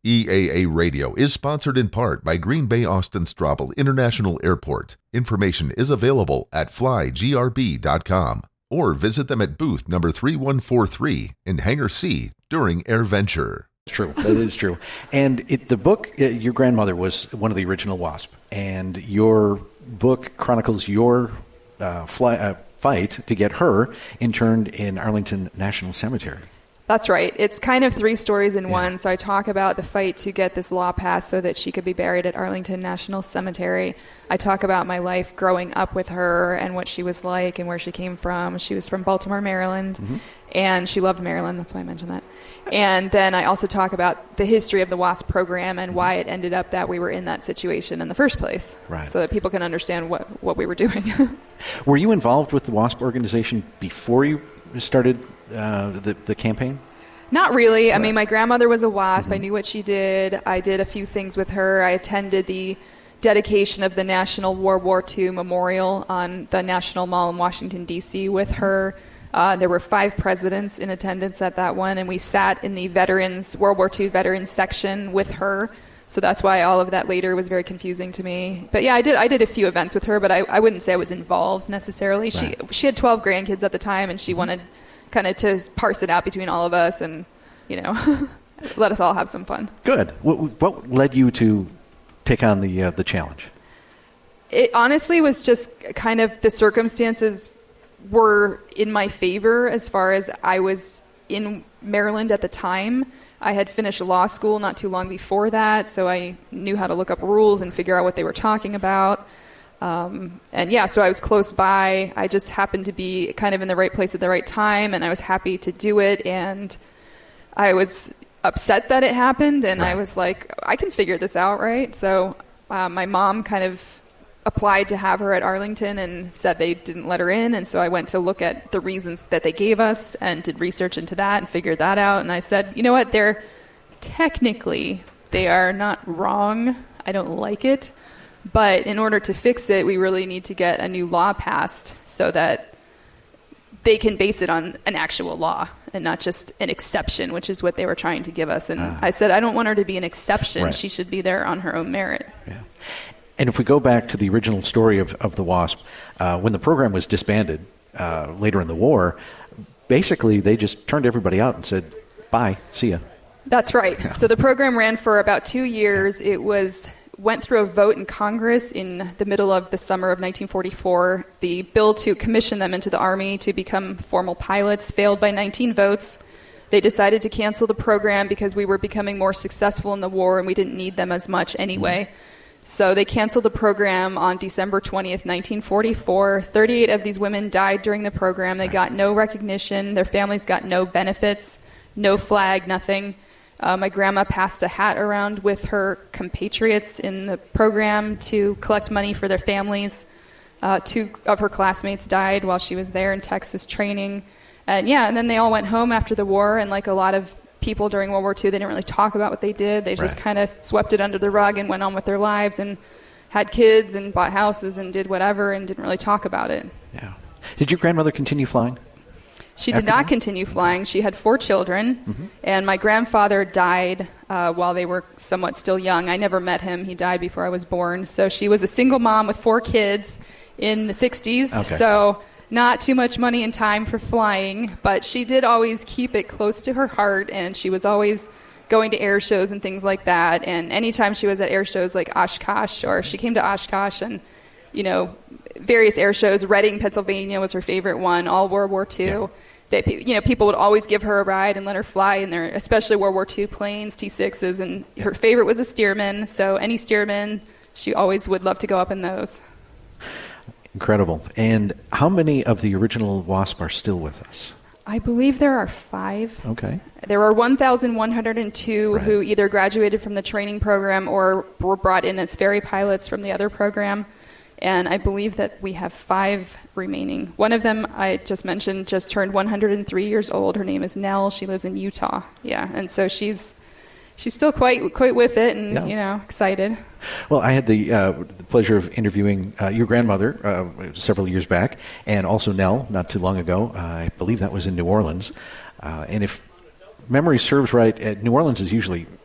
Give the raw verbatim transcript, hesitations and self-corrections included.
E A A Radio is sponsored in part by Green Bay Austin Straubel International Airport. Information is available at fly g r b dot com or visit them at booth number three one four three in Hangar C during AirVenture. True. That is true. And it, the book, uh, your grandmother was one of the original WASP, and your book chronicles your uh, fly, uh, fight to get her interned in Arlington National Cemetery. That's right. It's kind of three stories in yeah. one. So I talk about the fight to get this law passed so that she could be buried at Arlington National Cemetery. I talk about my life growing up with her and what she was like and where she came from. She was from Baltimore, Maryland, mm-hmm. and she loved Maryland. That's why I mentioned that. And then I also talk about the history of the WASP program and why it ended up that we were in that situation in the first place, right. so that people can understand what, what we were doing. Were you involved with the WASP organization before you started uh, the, the campaign? Not really. Right. I mean, my grandmother was a WASP. Mm-hmm. I knew what she did. I did a few things with her. I attended the dedication of the National World War Two Memorial on the National Mall in Washington, D C with her. Uh, there were five presidents in attendance at that one, and we sat in the veterans, World War Two veterans section with her. So that's why all of that later was very confusing to me. But yeah, I did I did a few events with her, but I, I wouldn't say I was involved necessarily. Right. She she had twelve grandkids at the time, and she mm-hmm. wanted kind of to parse it out between all of us and, you know, let us all have some fun. Good. What, what led you to take on the uh, the challenge? It honestly was just kind of the circumstances were in my favor as far as I was in Maryland at the time. I had finished law school not too long before that, so I knew how to look up rules and figure out what they were talking about. Um, and yeah, so I was close by. I just happened to be kind of in the right place at the right time, and I was happy to do it. And I was upset that it happened, and right. I was like, I can figure this out, right? So uh, my mom kind of applied to have her at Arlington and said they didn't let her in. And so I went to look at the reasons that they gave us and did research into that and figured that out. And I said, you know what, they're technically, they are not wrong. I don't like it. But in order to fix it, we really need to get a new law passed so that they can base it on an actual law and not just an exception, which is what they were trying to give us. And uh, I said, I don't want her to be an exception. Right. She should be there on her own merit. Yeah. And if we go back to the original story of, of the WASP, uh, when the program was disbanded uh, later in the war, basically they just turned everybody out and said, bye, see ya. That's right. Yeah. So the program ran for about two years. It was went through a vote in Congress in the middle of the summer of nineteen forty-four. The bill to commission them into the Army to become formal pilots failed by nineteen votes. They decided to cancel the program because we were becoming more successful in the war and we didn't need them as much anyway. Mm-hmm. So they canceled the program on December twentieth, nineteen forty-four. thirty-eight of these women died during the program. They got no recognition. Their families got no benefits, no flag, nothing. Uh, my grandma passed a hat around with her compatriots in the program to collect money for their families. Uh, two of her classmates died while she was there in Texas training. And yeah, and then they all went home after the war, and like a lot of people during World War Two, they didn't really talk about what they did. They just right. kind of swept it under the rug and went on with their lives and had kids and bought houses and did whatever and didn't really talk about it. Yeah. Did your grandmother continue flying? She did not continue flying. She had four children, mm-hmm. and my grandfather died uh, while they were somewhat still young. I never met him. He died before I was born. So she was a single mom with four kids in the sixties. Okay. So not too much money and time for flying, but she did always keep it close to her heart, and she was always going to air shows and things like that. And anytime she was at air shows like Oshkosh, or she came to Oshkosh and, you know, various air shows, Reading, Pennsylvania was her favorite one, all World War Two. Yeah. That, you know, people would always give her a ride and let her fly in their, especially World War Two planes, T sixes, and her favorite was a Stearman. So any Stearman, she always would love to go up in those. Incredible. And how many of the original WASP are still with us? I believe there are five. Okay. There are one thousand one hundred two right. who either graduated from the training program or were brought in as ferry pilots from the other program. And I believe that we have five remaining. One of them, I just mentioned, just turned one hundred three years old. Her name is Nell. She lives in Utah. Yeah, and so she's she's still quite quite with it and, yeah. you know, excited. Well, I had the, uh, the pleasure of interviewing uh, your grandmother uh, several years back, and also Nell not too long ago. Uh, I believe that was in New Orleans. Uh, and if memory serves right, uh, New Orleans is usually